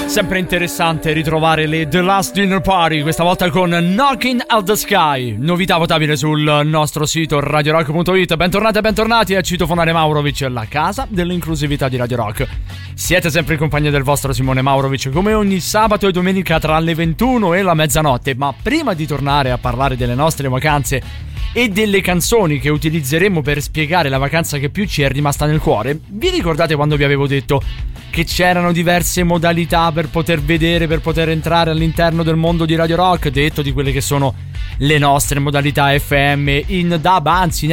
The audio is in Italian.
Sempre interessante ritrovare le The Last Dinner Party, questa volta con Knocking at the Sky, novità votabile sul nostro sito radiorock.it. Bentornati e bentornati a Citofonare Maurovic, la casa dell'inclusività di Radio Rock. Siete sempre in compagnia del vostro Simone Maurovic, come ogni sabato e domenica tra le 21 e la mezzanotte. Ma prima di tornare a parlare delle nostre vacanze e delle canzoni che utilizzeremo per spiegare la vacanza che più ci è rimasta nel cuore, vi ricordate quando vi avevo detto che c'erano diverse modalità per poter vedere, per poter entrare all'interno del mondo di Radio Rock? Detto di quelle che sono le nostre modalità FM in DAB, anzi in